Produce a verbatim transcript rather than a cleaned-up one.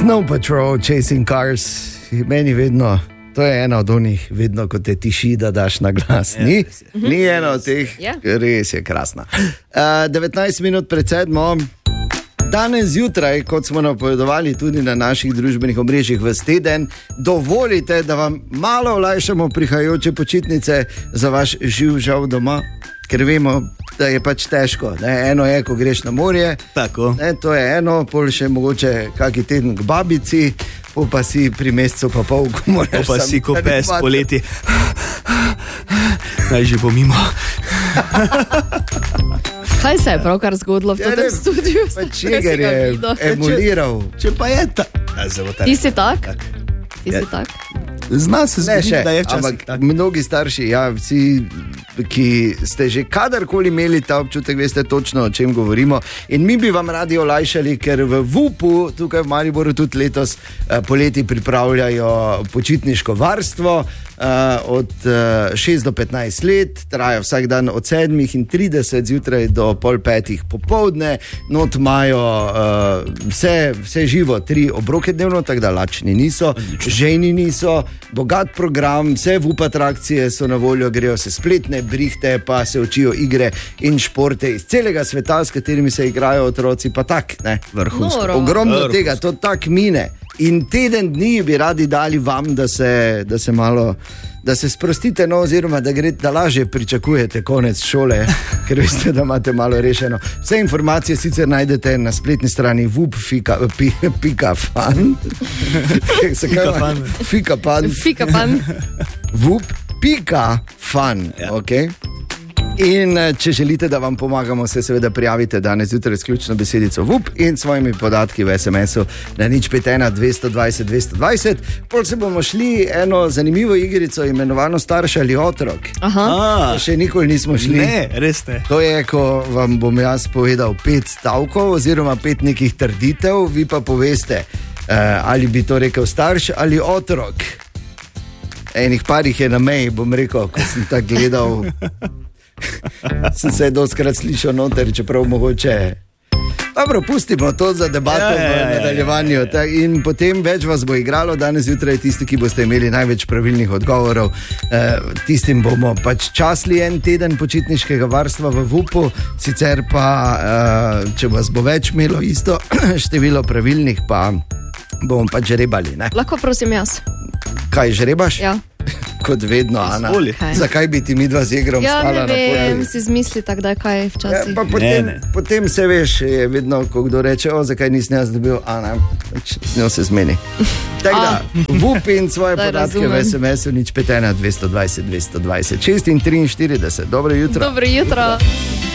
Snow Patrol, Chasing Cars, meni vedno, to je ena od onih, vedno ko te tiši, da daš na glas. Ni, ni ena od teh, res je krasna. Uh, devetnajst minut pred sedmo, danes zjutraj, kot smo napovedovali tudi na naših družbenih omrežjih v teden, dovolite, da vam malo olajšamo prihajajoče počitnice za vaš živ žal doma. Ker vemo, da je pač težko. Ne? Eno je, ko greš na morje, ne, to je eno, pol še mogoče kaki teden k babici, pol pa si pri mesecu pa pol, ko moraš. Pa si ko pes poleti. Naj že bo mimo. Kaj se je pravkar zgodilo v tem studiu? Pa Čeger je emuliral. Če pa je ta... Ti si tak? Ti si tak? Zna se zgoditi, da je včasih. Ampak mnogi starši, ja, vsi, ki ste že kadarkoli imeli ta občutek, veste točno, o čem govorimo. In mi bi vam radi olajšali, ker v vupu, tukaj v Mariboru tudi letos eh, poleti pripravljajo počitniško varstvo eh, od eh, šest do petnajst let, traja vsak dan od sedmih in trideset zjutraj do pol petih popoldne. Not imajo eh, vse, vse živo, tri obroke dnevno, tako da lačni niso, žejni niso. Bogat program, vse V U P atrakcije so na voljo, grejo se spletne brihte, pa se učijo igre in športe iz celega sveta, s katerimi se igrajo otroci, pa tak, ne, vrhunsko. Ogromno Vrhunsko. Tega, to tak mine. In teden dni bi radi dali vam, da se, da se malo, da se sprostite, no, oziroma da, gre, da lažje pričakujete konec šole, ker veste, da imate malo rešeno. Vse informacije sicer najdete na spletni strani vup pika fan. Fika fan. Fika fan. Fika fan. vup pika fan, ja. Ok. In če želite, da vam pomagamo, se seveda prijavite danes zjutraj s ključno besedico V U P in svojimi podatki v es em esu na nič pet ena dvesto dvajset dvesto dvajset. Pol se bomo šli eno zanimivo igrico imenovano Starš ali otrok. Aha. Še nikoli nismo šli. Ne, res ne. To je, ko vam bom jaz povedal pet stavkov oziroma pet nekih trditev, vi pa poveste, uh, ali bi to rekel starš ali otrok. Enih parih je na meji, bom rekel, ko sem tako gledal. Sem se doskrat slišal noter, čeprav mogoče. Dobro, pustimo to za debato ja, ja, ja, v nadaljevanju. Ja, ja, ja. In potem več vas bo igralo danes zjutraj, tisti, ki boste imeli največ pravilnih odgovorov. E, tistim bomo pač časli en teden počitniškega varstva v V U P-u, sicer pa, e, če vas bo več imelo isto število pravilnih, pa bomo pač žrebali. Ne? Lahko prosim jaz. Kaj, žrebaš? Ja. Kot vedno, Ana. Zakaj bi ti mi dva z igrom ja, stala na poti? Ja, ne vem, si zmisli tak, da je kaj včasih. Ja, pa potem, ne, ne. potem se veš, je vedno, ko kdo reče, o, zakaj nisem jaz dobil, Ana, z njo se zmeni. Tako da, V U P in svoje podatke razumem. V es em esu nič pet ena dvesto dvajset dvesto dvajset šest in triinštirideset. Dobro jutro. Dobro jutro.